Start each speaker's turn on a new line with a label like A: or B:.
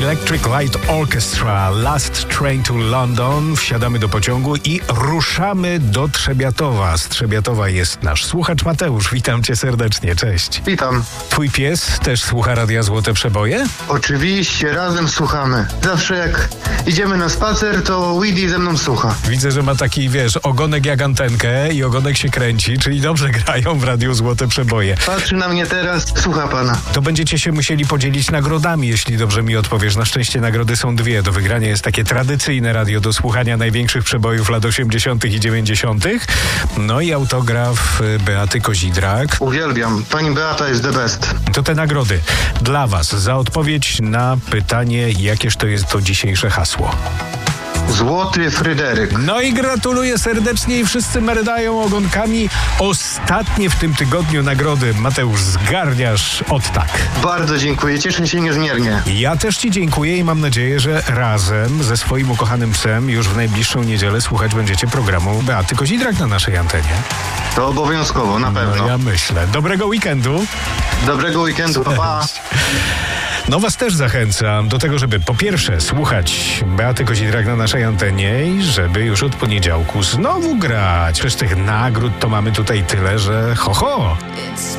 A: Electric Light Orchestra, Last Train to London. Wsiadamy do pociągu i ruszamy do Trzebiatowa. Z Trzebiatowa jest nasz słuchacz Mateusz. Witam cię serdecznie, cześć.
B: Witam.
A: Twój pies też słucha Radia Złote Przeboje?
B: Oczywiście, razem słuchamy. Zawsze jak idziemy na spacer, to Weedy ze mną słucha.
A: Widzę, że ma taki, wiesz, ogonek jak antenkę i ogonek się kręci, czyli dobrze grają w Radiu Złote Przeboje.
B: Patrzy na mnie teraz, słucha pana.
A: To będziecie się musieli podzielić nagrodami, jeśli dobrze mi odpowiesz. Na szczęście nagrody są dwie. Do wygrania jest takie tradycyjne radio do słuchania największych przebojów lat 80. i 90. No i autograf Beaty Kozidrak.
B: Uwielbiam. Pani Beata jest the best.
A: To te nagrody dla was za odpowiedź na pytanie, jakież to jest to dzisiejsze hasło.
B: Złoty Fryderyk.
A: No i gratuluję serdecznie i wszyscy merdają ogonkami. Ostatnie w tym tygodniu nagrody, Mateusz, zgarniasz od tak.
B: Bardzo dziękuję, cieszę się niezmiernie.
A: Ja też ci dziękuję i mam nadzieję, że razem ze swoim ukochanym psem już w najbliższą niedzielę słuchać będziecie programu Beaty Kozidrak na naszej antenie.
B: To obowiązkowo, na pewno.
A: No ja myślę. Dobrego weekendu.
B: Dobrego weekendu, pa, pa.
A: No was też zachęcam do tego, żeby po pierwsze słuchać Beaty Kozidrak na naszej antenie i żeby już od poniedziałku znowu grać. Przecież tych nagród to mamy tutaj tyle, że ho ho.